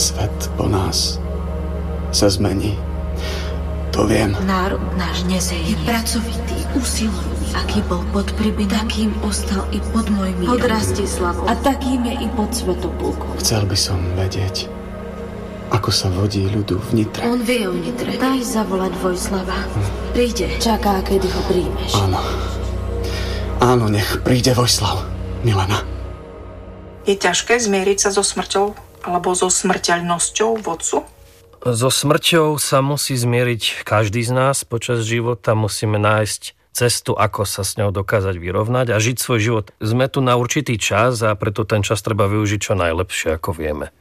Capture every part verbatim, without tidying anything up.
Svet po nás sa zmení. To viem. Národ náš dnes je pracovitý, usilovný. Aký bol pod Pribym, takým ostal i pod mojím pod Rastislavou. A takým je i pod Svetoplukom. Chcel by som vedieť, ako sa vodí ľudu v Nitre. On vie o Nitre. Daj zavolať Vojslava. Príde. Čaká, kedy ho príjmeš. Áno. Áno, nech príde Vojslav. Milena. Je ťažké zmieriť sa so smrťou alebo so smrteľnosťou vodcu? So smrťou sa musí zmieriť každý z nás počas života. Musíme nájsť cestu, ako sa s ňou dokázať vyrovnať a žiť svoj život. Sme tu na určitý čas a preto ten čas treba využiť čo najlepšie, ako vieme.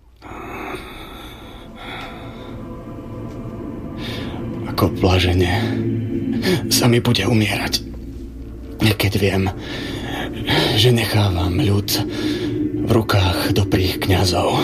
Ako blaženie sa mi bude umierať, keď viem, že nechávam ľud v rukách dobrých kňazov.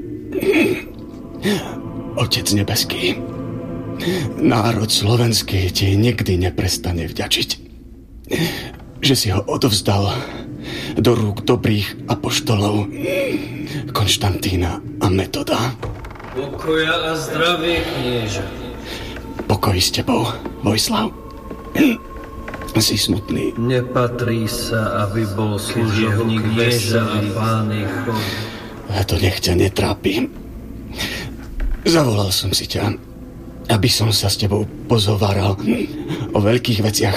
Otec nebeský, národ slovenský ti nikdy neprestane vďačiť, že si ho odovzdal do rúk dobrých apoštolov Konštantína a Metoda. Pokoja a zdravie, knieža. Pokoj s tebou, Vojslav. Si smutný. Nepatrí sa, aby bol služobník veselý, pány chod. To nech ťa netrápi. Zavolal som si ťa, aby som sa s tebou pozhováral o veľkých veciach.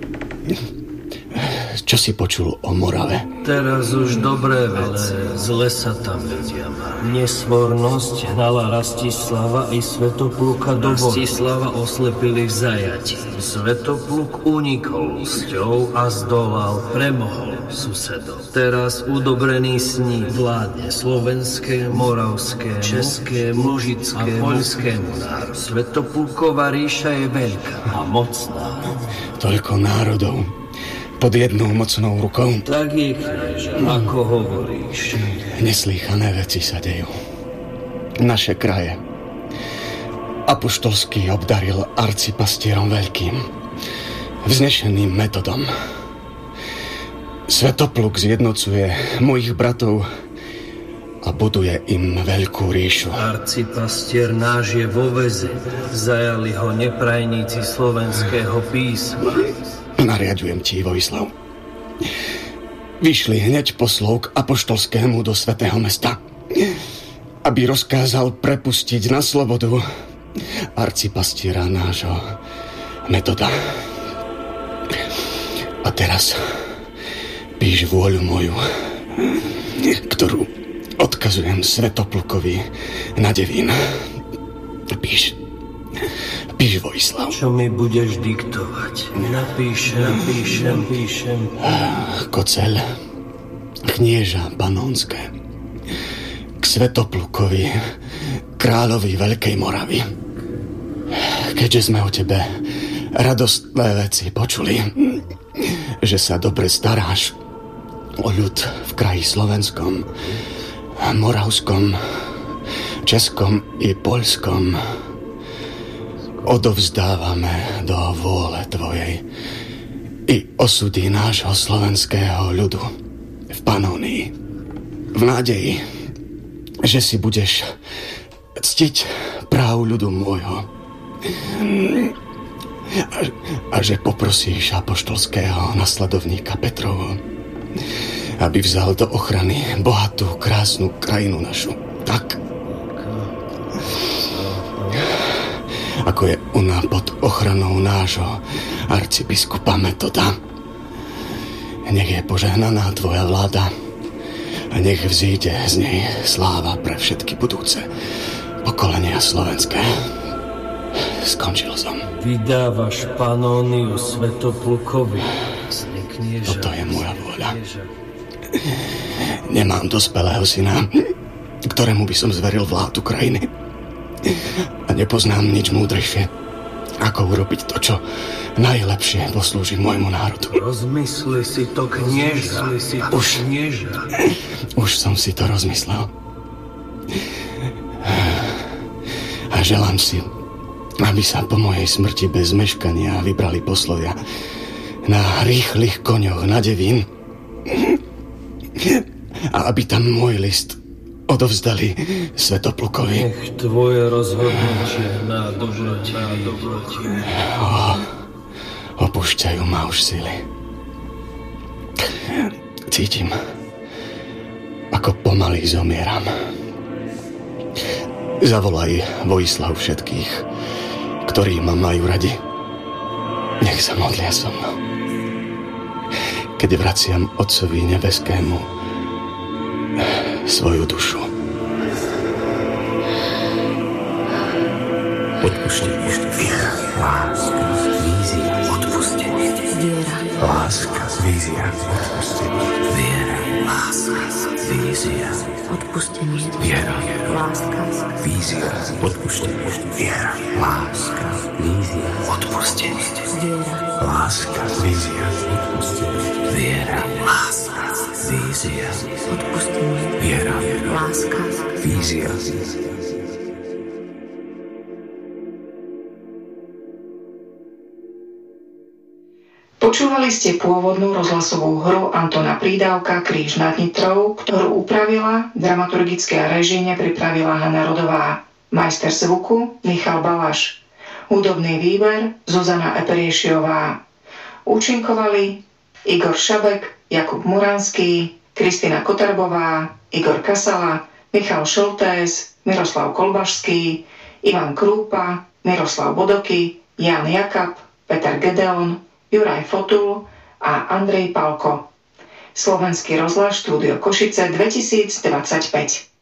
Čo si počul o Morave? Teraz už dobré veci, zle sa tam vedia. Nesvornosť hnala Rastislava i Svetopluka do boja. Rastislava oslepili v zajati. Svetopluk unikol sťou a zdolal, premohol susedov. Teraz udobrený sní vládne slovenské, moravské, české, mužické a poľskému národu. Svetopluková ríša je veľká a mocná. Toľko národov pod jednou mocnou rukou. Tak je, knieža, ako hovoríš. Neslýchané veci sa dejú. Naše kraje apoštolský obdaril arcipastierom veľkým, vznešeným Metodom. Svetopluk zjednocuje mojich bratov a buduje im veľkú ríšu. Arcipastier náš je vo väze. Zajali ho neprajníci slovenského písma. Nariadujem ti, Vojslav. Vyšli hneď poslov k apoštolskému do svätého mesta, aby rozkázal prepustiť na slobodu arcipastiera nášho Metoda. A teraz píš vôľu moju, ktorú odkazujem Svetoplukovi na Devín. Píš. Píš, Vojslav. Čo mi budeš diktovať? Napíšem, píšem, píšem. Koceľ, knieža Panonské, k Svetoplukovi, kráľovi Veľkej Moravy. Keďže sme o tebe radostné veci počuli, že sa dobre staráš o ľud v kraji slovenskom, moravskom, českom i poľskom, odovzdávame do vôle tvojej i osudy nášho slovenského ľudu v Panónii. V nádeji, že si budeš ctiť práv ľudu môjho a, a že poprosíš apoštolského nasledovníka Petrovo, aby vzal do ochrany bohatú, krásnu krajinu našu. Tak, ako je ona pod ochranou nášho arcibiskupa Metoda. Nech je požehnaná tvoja vláda a nech vzíde z nej sláva pre všetky budúce pokolenia slovenské. Skončil som. Vydávaš Panóniu Svetoplukovi. Toto je moja vôľa. Nemám dospelého syna, ktorému by som zveril vládu krajiny. A nepoznám nič múdrejšie, ako urobiť to, čo najlepšie poslúži môjmu národu. Rozmysli si to, knieža. Si to, už, knieža. Už som si to rozmyslel. A želám si, aby sa po mojej smrti bez meškania vybrali poslovia na rýchlych koňoch na Devín a aby tam môj list odovzdali Svätoplukovi. Nech tvoje rozhodnutie na dobrotie, na dobrotie. O, opúšťajú ma už sily. Cítim, ako pomaly zomieram. Zavolaj Vojislav všetkých, ktorí ma majú radi. Nech sa modlia so mnou. Keď vraciam Otcovi nebeskému svoju dušu. Odpustenie, viera, láska, vízia, odpustenie, Viera, láska, vízia, odpustenie, viera, láska, vízia, odpustenie, viera, láska, vízia, odpustenie, viera, láska, vízia, odpustenie, viera, láska, vízia, odpustenie, viera, láska, vízia, odpustenie, viera, láska. vízia. Počúvali ste pôvodnú rozhlasovú hru Antona Prídavka Kríž nad Nitrou, ktorú upravila, dramaturgické a režijne pripravila Hana Rodová. Majster zvuku Michal Balaš. Hudobný výber Zuzana Eperiešiová. Účinkovali Igor Šabek, Jakub Muranský, Kristina Kotarbová, Igor Kasala, Michal Šoltés, Miroslav Kolbašský, Ivan Krúpa, Miroslav Bodoky, Ján Jakab, Peter Gedeon, Juraj Fotul a Andrej Palko. Slovenský rozhlas, štúdio Košice dvetisícdvadsaťpäť.